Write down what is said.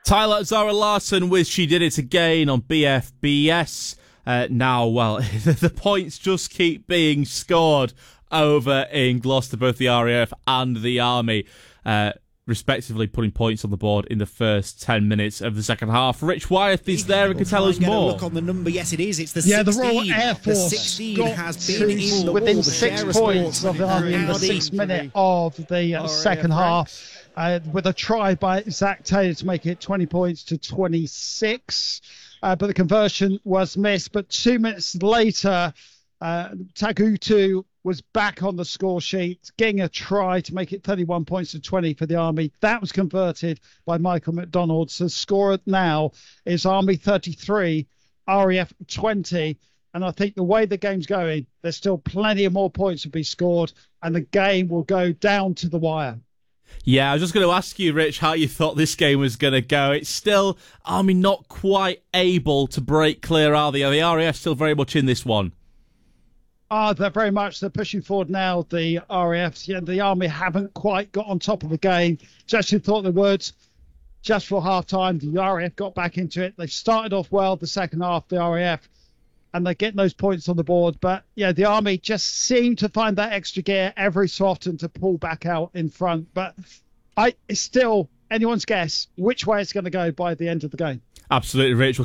Tyler Zara Larson with She Did It Again on BFBS. Now, well, the points just keep being scored over in Gloucester, both the RAF and the Army, respectively putting points on the board in the first 10 minutes of the second half. Rich Wyeth is there and can tell us more. Look on the number. Yes, it is. It's the 16. The Royal Air Force the 16 has been in the within wall. 6 points of the Army in the 6th minute of the second half, with a try by Zach Taylor to make it 20 points to 26. But the conversion was missed. But 2 minutes later, Tagutu was back on the score sheet, getting a try to make it 31 points to 20 for the Army. That was converted by Michael McDonald. So the score now is Army 33, RAF 20. And I think the way the game's going, there's still plenty of more points to be scored, and the game will go down to the wire. Yeah, I was just going to ask you, Rich, how you thought this game was going to go. It's still Army not quite able to break clear, are they? Are the RAF still very much in this one? They're very much. They're pushing forward now, the RAF. Yeah, the Army haven't quite got on top of the game. Just thought they would. Just for half-time, the RAF got back into it. They've started off well the second half, the RAF, and they're getting those points on the board. But, yeah, the Army just seem to find that extra gear every so often to pull back out in front. But it's still anyone's guess which way it's going to go by the end of the game. Absolutely, Rich.